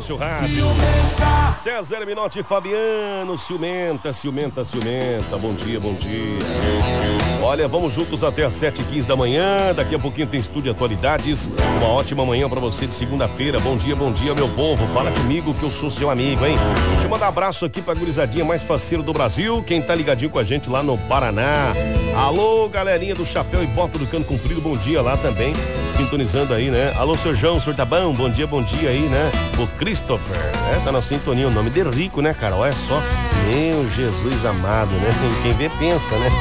seu rádio. César Minotti e Fabiano, ciumenta. Bom dia. Olha, vamos juntos até as 7h15 da manhã. Daqui a pouquinho tem Estúdio Atualidades. Uma ótima manhã pra você de segunda-feira. Bom dia, meu povo. Fala comigo que eu sou seu amigo, hein? Deixa eu mandar um abraço aqui pra gurizadinha mais parceiro do Brasil. Quem tá ligadinho com a gente lá no Paraná. Alô, galerinha do Chapéu e Bota do Cano Comprido. Bom dia lá também. Sintonizando aí, né? Alô, seu João, o senhor tá bom? Bom dia aí, né? O Christopher, né? Tá na sintonia. O nome dele rico, né, cara? Olha só. Meu Jesus amado, né? Quem vê pensa, né?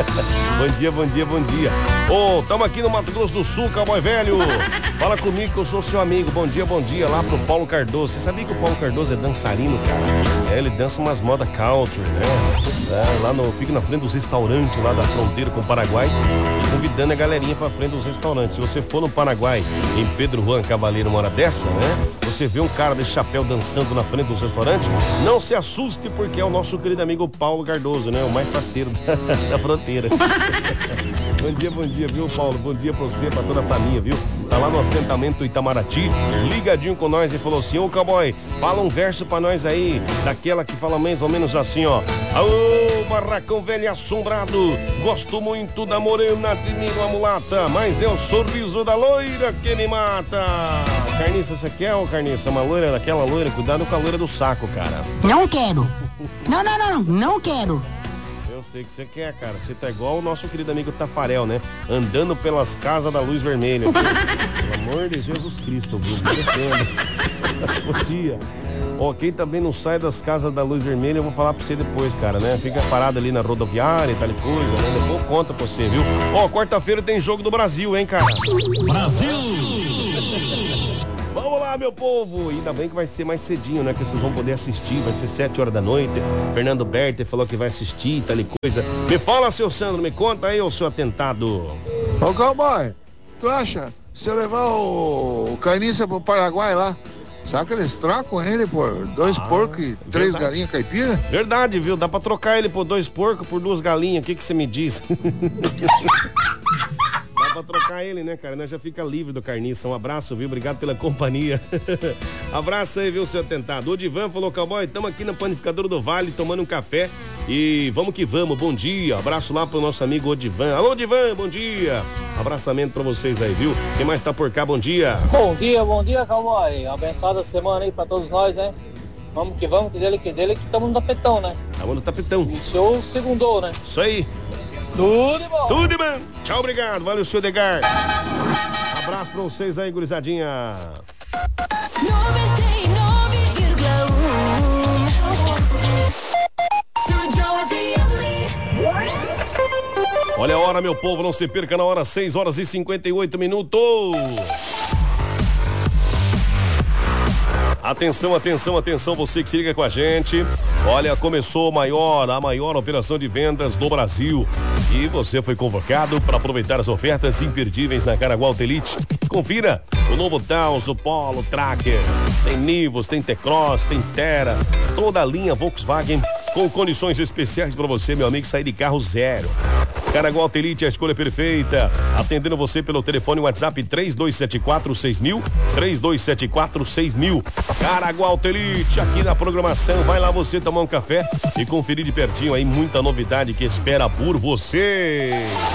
Bom dia. Tamo aqui no Mato Grosso do Sul, cowboy velho. Fala comigo que eu sou seu amigo. Bom dia lá pro Paulo Cardoso. Você sabia que o Paulo Cardoso é dançarino, cara? Ele dança umas moda country, né? Fica na frente dos restaurantes lá da fronteira com o Paraguai, convidando a galerinha pra frente dos restaurantes. Se você for no Paraguai, em Pedro Juan Cavaleiro, uma hora dessa, né? Você vê um cara de chapéu dançando na frente dos restaurantes, não se assuste, porque é o nosso querido amigo Paulo Cardoso, né? O mais parceiro da fronteira. Bom dia, viu, Paulo? Bom dia pra você, pra toda a família, viu? Tá lá no assentamento Itamaraty, ligadinho com nós e falou assim: ô cowboy, fala um verso pra nós aí, daquela que fala mais ou menos assim, ó. Alô, barracão velho assombrado, gosto muito da morena, admiro a mulata, mas é o sorriso da loira que me mata. Carniça, você quer, ô Carniça? Uma loira daquela loira? Cuidado com a loira do saco, cara. Não quero. Não quero. Eu sei que você quer, cara. Você tá igual o nosso querido amigo Tafarel, né? Andando pelas casas da luz vermelha. Pelo amor de Jesus Cristo, viu? Bom dia. Quem também não sai das casas da luz vermelha, eu vou falar pra você depois, cara, né? Fica parado ali na rodoviária e tal coisa, né? Depois eu conto pra você, viu? Quarta-feira tem jogo do Brasil, hein, cara? Brasil! Vamos lá, meu povo! Ainda bem que vai ser mais cedinho, né? Que vocês vão poder assistir, vai ser 7h da noite. Fernando Berter falou que vai assistir e tal coisa. Me fala, seu Sandro, me conta aí, ô seu atentado. Ô, cowboy, tu acha, se eu levar o Carniça pro Paraguai lá, sabe que eles trocam ele por 2 porcos e 3 galinhas caipira? Verdade, viu? Dá pra trocar ele por 2 porcos, por 2 galinhas. O que você me diz? Dá pra trocar ele, né, cara? Nós já fica livre do Carniça. Um abraço, viu? Obrigado pela companhia. Abraço aí, viu, seu atentado. O Divan falou, cowboy, estamos aqui na Panificadora do Vale, tomando um café. E vamos que vamos, bom dia. Abraço lá pro nosso amigo Odivan. Alô, Divan, bom dia. Abraçamento pra vocês aí, viu? Quem mais tá por cá, bom dia. Bom dia, cowboy. Abençoada semana aí pra todos nós, né? Vamos que dele que estamos no tapetão, né? Estamos no tapetão. Iniciou o segundou, né? Isso aí. Tudo de bom. Tchau, obrigado. Valeu, seu Edgar. Abraço pra vocês aí, gurizadinha. 99,1 Olha a hora, meu povo, não se perca na hora, 6h58. Atenção, você que se liga com a gente. Olha, começou a maior operação de vendas do Brasil. E você foi convocado para aproveitar as ofertas imperdíveis na Caraguá Elite. Confira o novo Taos, o Polo, Tracker. Tem Nivus, tem T-Cross, tem Terra. Toda a linha Volkswagen com condições especiais para você, meu amigo, sair de carro zero. Caraguá Elite é a escolha perfeita. Atendendo você pelo telefone WhatsApp 3274-6000. 3274-6000. Caraguá Elite, aqui na programação. Vai lá você tomar um café e conferir de pertinho aí muita novidade que espera por você.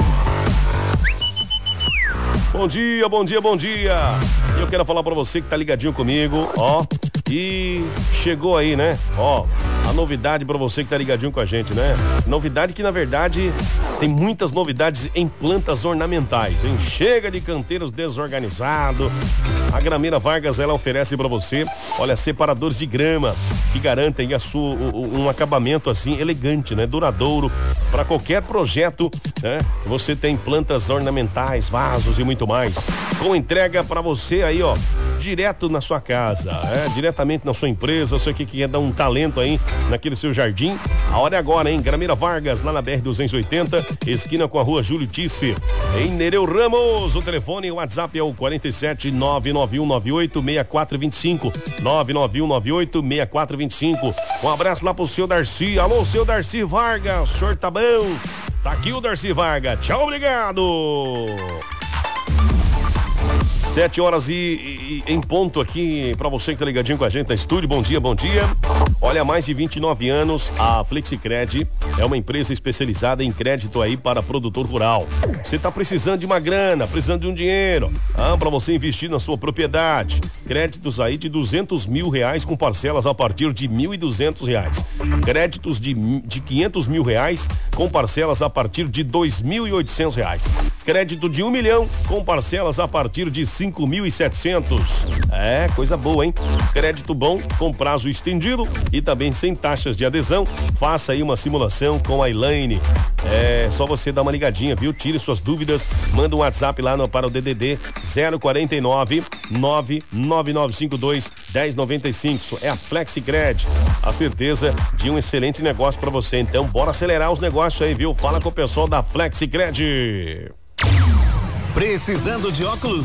Bom dia. Eu quero falar pra você que tá ligadinho comigo, e chegou aí, né? A novidade pra você que tá ligadinho com a gente, né? Novidade que, na verdade, tem muitas novidades em plantas ornamentais, hein? Chega de canteiros desorganizados. A Grameira Vargas, ela oferece pra você, olha, separadores de grama que garantem um acabamento assim elegante, né? Duradouro para qualquer projeto, né? Você tem plantas ornamentais, vasos e muito mais. Com entrega pra você aí, direto na sua casa, diretamente na sua empresa. Você que quer dar um talento aí naquele seu jardim. A hora é agora, hein? Grameira Vargas, lá na BR-280, esquina com a rua Júlio Tisse, em Nereu Ramos. O telefone e o WhatsApp é o 47 99198-6425. 99198-6425. Um abraço lá pro seu Darcy. Alô, seu Darcy Vargas, o senhor tá bom? Tá aqui o Darcy Vargas. Tchau, obrigado. 7 horas e em ponto aqui pra você que tá ligadinho com a gente na estúdio. Bom dia, bom dia. Olha, há mais de 29 anos, a Flexicred é uma empresa especializada em crédito aí para produtor rural. Você tá precisando de uma grana, precisando de um dinheiro, para você investir na sua propriedade. Créditos aí de R$200 mil com parcelas a partir de R$1.200. Créditos de R$500 mil com parcelas a partir de R$2.800. Crédito de R$1 milhão com parcelas a partir de R$5.700. É, coisa boa, hein? Crédito bom, com prazo estendido e também sem taxas de adesão. Faça aí uma simulação com a Elaine. É só você dar uma ligadinha, viu? Tire suas dúvidas, manda um WhatsApp lá para o DDD 049 99952 1095. É a Flexicred, a certeza de um excelente negócio para você. Então, bora acelerar os negócios aí, viu? Fala com o pessoal da Flexicred. Precisando de óculos